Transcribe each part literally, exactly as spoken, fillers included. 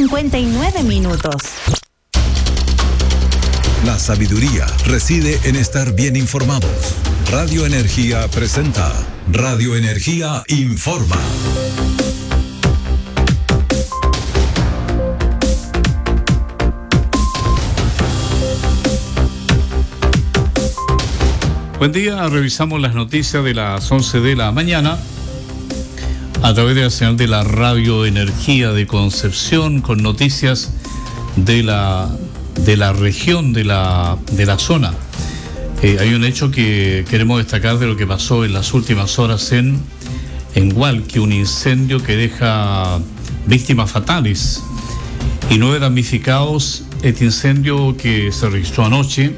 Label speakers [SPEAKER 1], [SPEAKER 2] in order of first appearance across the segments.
[SPEAKER 1] cincuenta y nueve minutos.
[SPEAKER 2] La sabiduría reside en estar bien informados. Radio Energía presenta Radio Energía Informa.
[SPEAKER 3] Buen día, revisamos las noticias de las once de la mañana a través de la señal de la Radio Energía de Concepción, con noticias de la, de la región, de la, de la zona. Eh, hay un hecho que queremos destacar de lo que pasó en las últimas horas en, en Hualqui, un incendio que deja víctimas fatales y nueve damnificados. Este incendio que se registró anoche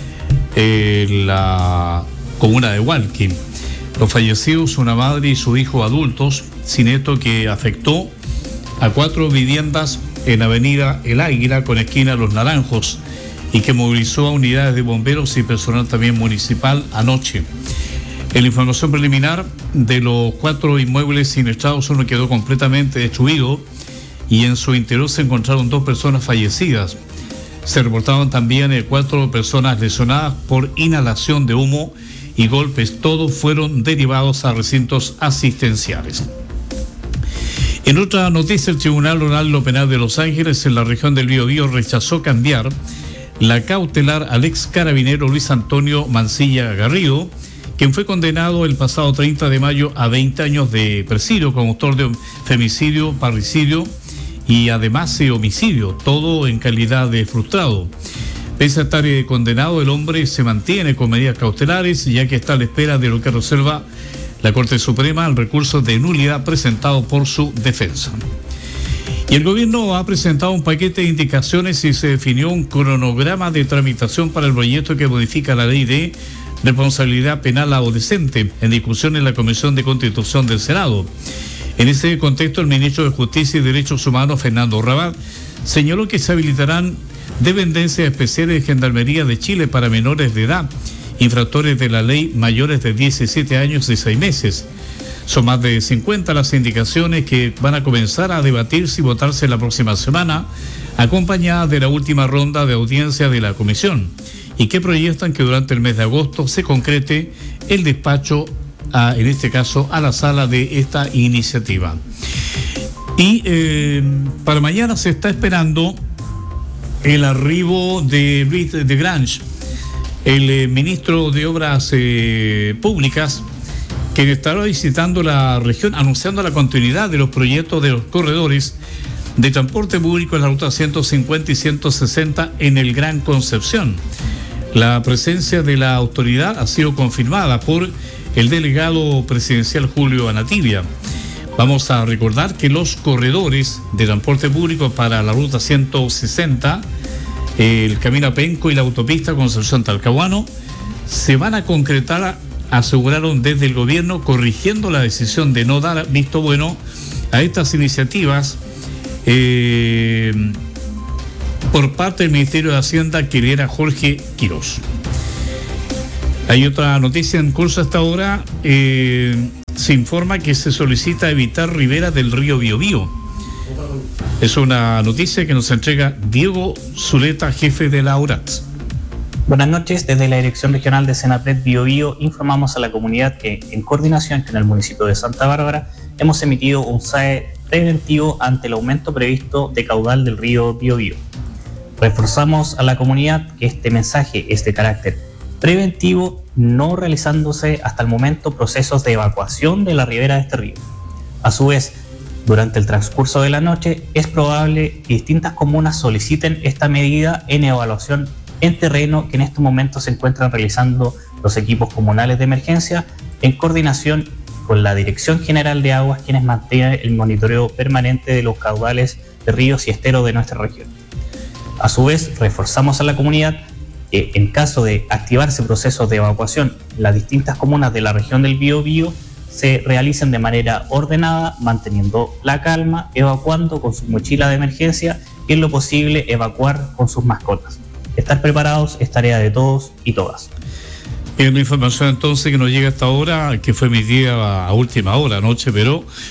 [SPEAKER 3] en la comuna de Hualqui. Los fallecidos, una madre y su hijo adultos, siniestro que afectó a cuatro viviendas en Avenida El Águila con esquina Los Naranjos y que movilizó a unidades de bomberos y personal también municipal anoche. En la información preliminar, de los cuatro inmuebles siniestrados, uno quedó completamente destruido y en su interior se encontraron dos personas fallecidas. Se reportaban también eh, cuatro personas lesionadas por inhalación de humo y golpes. Todos fueron derivados a recintos asistenciales. En otra noticia, el Tribunal Oral Penal de Los Ángeles, en la región del Biobío, rechazó cambiar la cautelar al ex carabinero Luis Antonio Mancilla Garrido, quien fue condenado el pasado treinta de mayo a veinte años de presidio como autor de femicidio, parricidio y además de homicidio, todo en calidad de frustrado. Pese a estar eh, condenado, el hombre se mantiene con medidas cautelares, ya que está a la espera de lo que resuelva la Corte Suprema al recurso de nulidad presentado por su defensa. Y el gobierno ha presentado un paquete de indicaciones y se definió un cronograma de tramitación para el proyecto que modifica la ley de responsabilidad penal adolescente, en discusión en la Comisión de Constitución del Senado. En ese contexto, el ministro de Justicia y Derechos Humanos, Fernando Rabat, señaló que se habilitarán dependencias especiales de Gendarmería de Chile para menores de edad, infractores de la ley mayores de diecisiete años y seis meses. Son más de cincuenta las indicaciones que van a comenzar a debatirse y votarse la próxima semana, acompañadas de la última ronda de audiencia de la comisión, y que proyectan que durante el mes de agosto se concrete el despacho A, en este caso, a la sala de esta iniciativa. Y eh, para mañana se está esperando el arribo de Luis de Grange, el eh, ministro de Obras eh, Públicas, que estará visitando la región, anunciando la continuidad de los proyectos de los corredores de transporte público en la ruta ciento cincuenta y ciento sesenta en el Gran Concepción. La presencia de la autoridad ha sido confirmada por el delegado presidencial Julio Anatibia. Vamos a recordar que los corredores de transporte público para la ruta ciento sesenta, el camino a Penco y la autopista Concepción Talcahuano se van a concretar, aseguraron desde el gobierno, corrigiendo la decisión de no dar visto bueno a estas iniciativas eh, por parte del Ministerio de Hacienda, que lidera Jorge Quirós. Hay otra noticia en curso hasta ahora. Eh, se informa que se solicita evitar riberas del río Biobío. Es una noticia que nos entrega Diego Zuleta, jefe de la AURAT.
[SPEAKER 4] Buenas noches. Desde la Dirección Regional de Senapred Biobío informamos a la comunidad que, en coordinación con el municipio de Santa Bárbara, hemos emitido un S A E preventivo ante el aumento previsto de caudal del río Biobío. Reforzamos a la comunidad que este mensaje es de carácter preventivo, no realizándose hasta el momento procesos de evacuación de la ribera de este río. A su vez, durante el transcurso de la noche, es probable que distintas comunas soliciten esta medida en evaluación en terreno, que en este momento se encuentran realizando los equipos comunales de emergencia en coordinación con la Dirección General de Aguas, quienes mantienen el monitoreo permanente de los caudales de ríos y esteros de nuestra región. A su vez, reforzamos a la comunidad que, en caso de activarse procesos de evacuación, las distintas comunas de la región del Biobío se realicen de manera ordenada, manteniendo la calma, evacuando con su mochila de emergencia y, en lo posible, evacuar con sus mascotas. Estar preparados es tarea de todos y todas.
[SPEAKER 3] Es una información entonces que nos llega hasta ahora, que fue emitida a última hora anoche, pero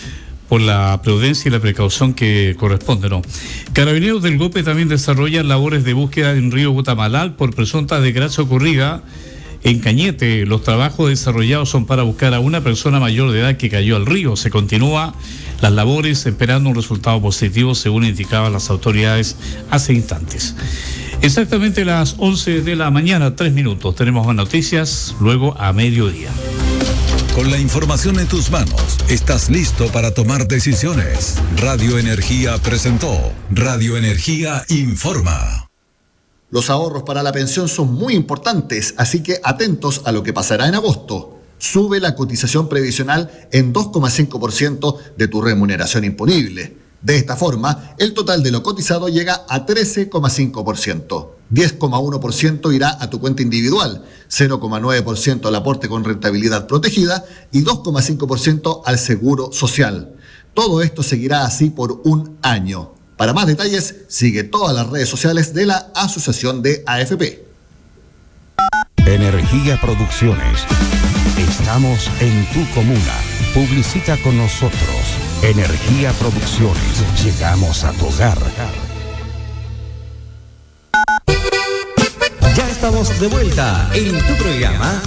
[SPEAKER 3] por la prudencia y la precaución que corresponde, ¿no? Carabineros del Gope también desarrollan labores de búsqueda en Río Guatamalal por presunta desgracia ocurrida en Cañete. Los trabajos desarrollados son para buscar a una persona mayor de edad que cayó al río. Se continúa las labores esperando un resultado positivo, según indicaban las autoridades hace instantes. Exactamente las once de la mañana, tres minutos. Tenemos más noticias luego a mediodía.
[SPEAKER 2] Con la información en tus manos, estás listo para tomar decisiones. Radio Energía presentó Radio Energía Informa.
[SPEAKER 1] Los ahorros para la pensión son muy importantes, así que atentos a lo que pasará en agosto. Sube la cotización previsional en dos coma cinco por ciento de tu remuneración imponible. De esta forma, el total de lo cotizado llega a trece coma cinco por ciento. diez coma uno por ciento irá a tu cuenta individual, cero coma nueve por ciento al aporte con rentabilidad protegida y dos coma cinco por ciento al seguro social. Todo esto seguirá así por un año. Para más detalles, sigue todas las redes sociales de la Asociación de A F P.
[SPEAKER 5] Energía Producciones. Estamos en tu comuna. Publicita con nosotros. Energía Producciones. Llegamos a tu hogar.
[SPEAKER 6] Ya estamos de vuelta en tu programa